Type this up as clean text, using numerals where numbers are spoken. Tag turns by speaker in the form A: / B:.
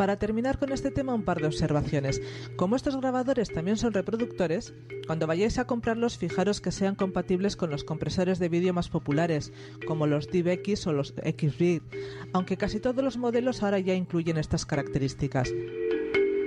A: Para terminar con este tema, un par de observaciones. Como estos grabadores también son reproductores, cuando vayáis a comprarlos, fijaros que sean compatibles con los compresores de vídeo más populares, como los DivX o los XVID, aunque casi todos los modelos ahora ya incluyen estas características.